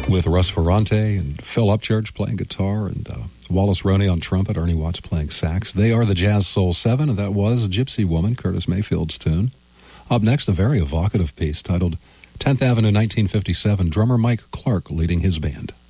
with Russ Ferrante and Phil Upchurch playing guitar and Wallace Roney on trumpet, Ernie Watts playing sax. They are the Jazz Soul 7, and that was Gypsy Woman, Curtis Mayfield's tune. Up next, a very evocative piece titled 10th Avenue 1957, drummer Mike Clark leading his band.